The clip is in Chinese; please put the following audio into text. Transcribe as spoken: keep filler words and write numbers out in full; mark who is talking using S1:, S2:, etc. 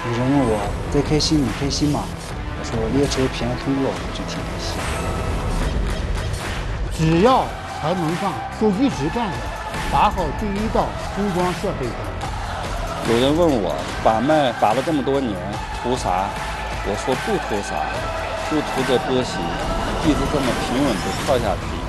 S1: 有人问我在开心，你开心吗？我说列车平安通过，我就挺开心。
S2: 只要还能上，就一直干着，打好第一道封装设备。
S3: 有人问我把脉把了这么多年，图啥？我说不图啥，就图这歌行，一直这么平稳的跳下去。